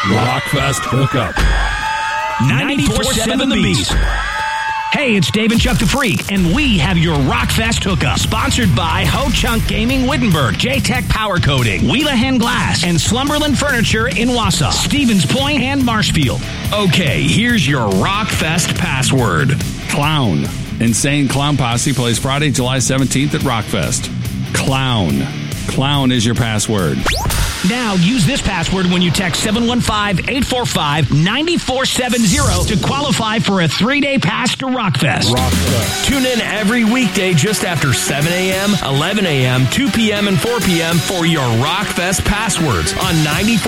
Rockfest Hookup. 94.7 The Beast. Hey, it's Dave and Chuck the Freak, and we have your Rockfest Hookup, sponsored by Ho Chunk Gaming Wittenberg, J-Tech Power Coating, Wheelahan Glass, and Slumberland Furniture in Wausau, Stevens Point, and Marshfield. Okay, here's your Rockfest password. Clown. Insane Clown Posse plays Friday, July 17th at Rockfest. Clown. Clown is your password. Now, use this password when you text 715-845-9470 to qualify for a 3-day pass to Rockfest. Tune in every weekday just after 7 a.m., 11 a.m., 2 p.m., and 4 p.m. for your Rockfest passwords on 94.